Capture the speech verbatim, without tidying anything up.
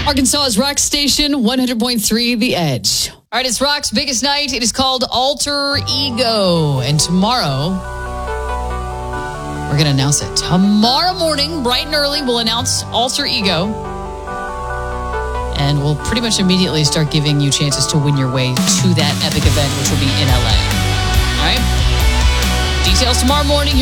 Arkansas's rock station, one hundred point three The Edge. All right, it's rock's biggest night. It is called Alter Ego. And tomorrow, we're going to announce it. Tomorrow morning, bright and early, we'll announce Alter Ego. And we'll pretty much immediately start giving you chances to win your way to that epic event, which will be in L A. All right? Details tomorrow morning.